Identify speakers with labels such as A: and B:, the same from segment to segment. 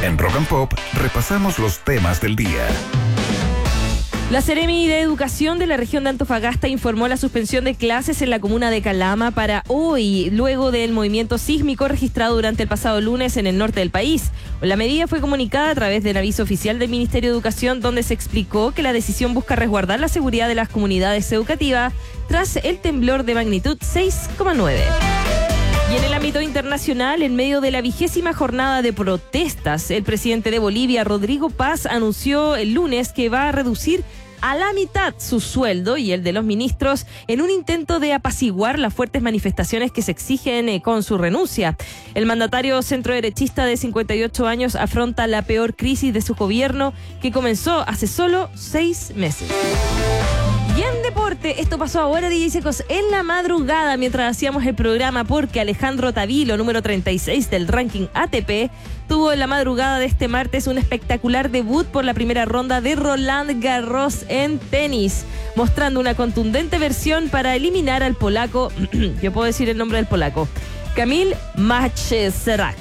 A: En Rock and Pop repasamos los temas del día.
B: La Seremi de Educación de la región de Antofagasta informó la suspensión de clases en la comuna de Calama para hoy, luego del movimiento sísmico registrado durante el pasado lunes en el norte del país. La medida fue comunicada a través del aviso oficial del Ministerio de Educación, donde se explicó que la decisión busca resguardar la seguridad de las comunidades educativas tras el temblor de magnitud 6,9. Y en el ámbito internacional, en medio de la 20ª jornada de protestas, el presidente de Bolivia, Rodrigo Paz, anunció el lunes que va a reducir a la mitad su sueldo y el de los ministros en un intento de apaciguar las fuertes manifestaciones que se exigen con su renuncia. El mandatario centroderechista de 58 años afronta la peor crisis de su gobierno, que comenzó hace solo 6 meses. Y en deporte, esto pasó ahora, DJ Secos, en la madrugada mientras hacíamos el programa, porque Alejandro Tavilo, número 36 del ranking ATP, tuvo en la madrugada de este martes un espectacular debut por la primera ronda de Roland Garros en tenis, mostrando una contundente versión para eliminar al polaco, yo puedo decir el nombre del polaco, Kamil Macierak.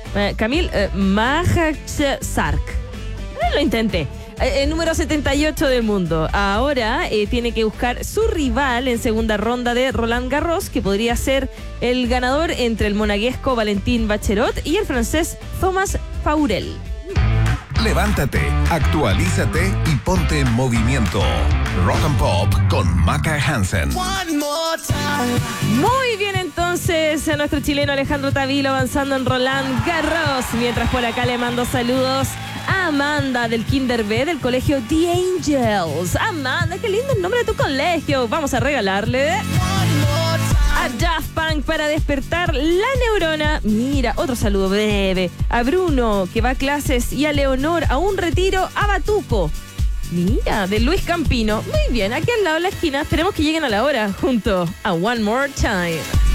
B: Lo intenté. El número 78 del mundo. Ahora tiene que buscar su rival en segunda ronda de Roland Garros, que podría ser el ganador entre el monegasco Valentin Baccherot y el francés Thomas Faurel.
A: Levántate, actualízate y ponte en movimiento. Rock and Pop con Maca Hansen.
B: Muy bien, entonces, a nuestro chileno Alejandro Tavilo avanzando en Roland Garros. Mientras por acá le mando saludos a Amanda del Kinder B del colegio The Angels. Amanda, qué lindo el nombre de tu colegio. Vamos a regalarle a Daft Punk para despertar la neurona. Mira, otro saludo breve a Bruno, que va a clases, y a Leonor a un retiro a Batuco. Mira, de Luis Campino. Muy bien, aquí al lado de la esquina. Esperemos que lleguen a la hora junto a One More Time.